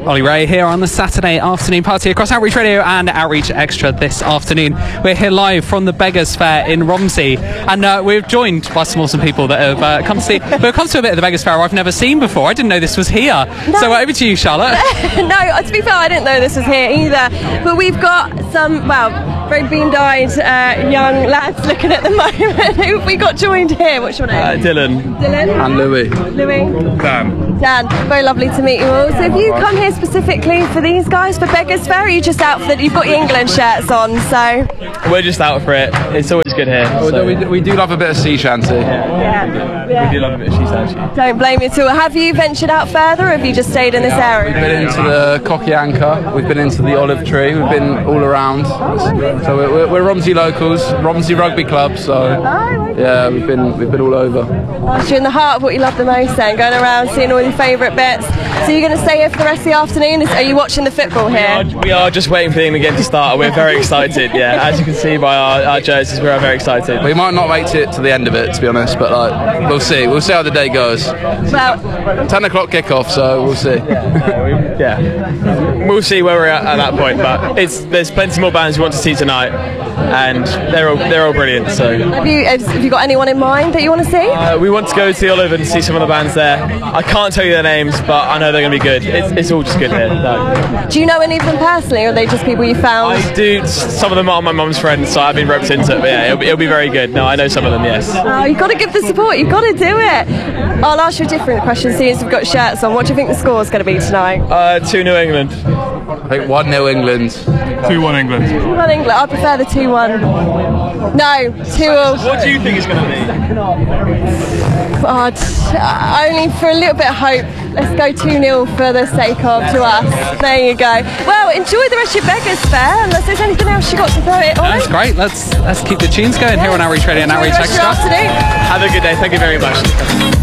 Ollie Ray here on the Saturday afternoon party across Outreach Radio and Outreach Extra this afternoon. We're here live from the Beggars Fair in Romsey, and we're joined by some awesome people that have come to see. We've come to a bit of the Beggars Fair I've never seen before. I didn't know this was here. No. So over to you, Charlotte. No, to be fair, I didn't know this was here either. But we've got some, very bean-eyed young lads looking at the moment. Who have we got joined here? What's your name? Dylan. Dylan? And Louis. Louis? Dan. Very lovely to meet you all. So have you come here specifically for these guys, for Beggars Fair? Or are you just out for you've got your England shirts on, so... We're just out for it. It's always good here. Although we do love a bit of sea shanty. We do love a bit of sea shanty. Don't blame you at all. Have you ventured out further, or have you just stayed in this area? We've been into the Cocky Anchor, we've been into the Olive Tree, we've been all around. So we're Romsey locals, Romsey Rugby Club, so yeah, we've been all over. So you're in the heart of what you love the most then, going around seeing all your favourite bits. So you're going to stay here for the rest of the afternoon? Are you watching the football here? We are just waiting for the England game to start. We're very excited, yeah. As you can see by our jerseys, we're very excited. We might not wait it to the end of it, to be honest, but we'll see. We'll see how the day goes. Well, 10 o'clock kickoff, so we'll see. We'll see where we're at that point, but there's plenty more bands we want to see tonight, and they're all brilliant. So have you got anyone in mind that you want to see? we want to go to the Olive and see some of the bands there. I can't tell you their names, but I know they're going to be good. It's all just good here. No. Do you know any of them personally, or are they just people you found? I do. Some of them are my mum's friends, so I've been roped into it. But yeah, it'll be very good. No, I know some of them. Yes. Oh, you've got to give the support. You've got to do it. I'll ask you a different question. Seeing as we've got shirts on, what do you think the score's going to be tonight? 2-0 England. I think 1-0 England. 2-1 England. 2-1 England. I prefer the 2-1. No, 2-0. What do you think it's going to be? God, only for a little bit of hope. Let's go 2-0 for the sake of to us. There you go. Well, enjoy the rest of your Beggars Fair, unless there's anything else you got to throw it on. That's great. Let's keep the tunes going here on Outreach Radio and Outreach Extra. Afternoon. Have a good day. Thank you very much.